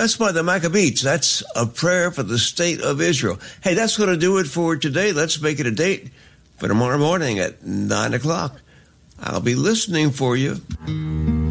That's by the Maccabees. That's a prayer for the state of Israel. Hey, that's going to do it for today. Let's make it a date for tomorrow morning at 9 o'clock. I'll be listening for you.